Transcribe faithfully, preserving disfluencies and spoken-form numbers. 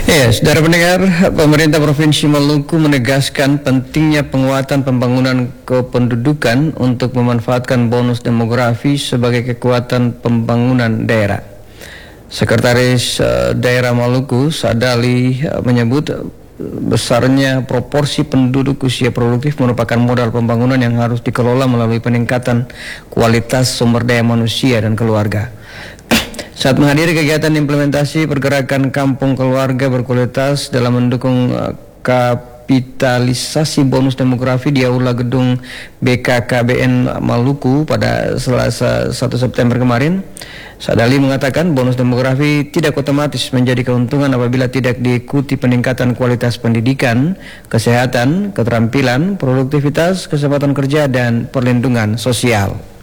Ya, saudara pendengar, pemerintah Provinsi Maluku menegaskan pentingnya penguatan pembangunan kependudukan untuk memanfaatkan bonus demografi sebagai kekuatan pembangunan daerah. Sekretaris uh, Daerah Maluku, Sadali, uh, menyebut uh, besarnya proporsi penduduk usia produktif merupakan modal pembangunan yang harus dikelola melalui peningkatan kualitas sumber daya manusia dan keluarga. Saat menghadiri kegiatan implementasi pergerakan kampung keluarga berkualitas dalam mendukung uh, kapitalisasi bonus demografi di Aula Gedung B K K B N Maluku pada Selasa satu September kemarin, Sadali mengatakan bonus demografi tidak otomatis menjadi keuntungan apabila tidak diikuti peningkatan kualitas pendidikan, kesehatan, keterampilan, produktivitas, kesempatan kerja, dan perlindungan sosial.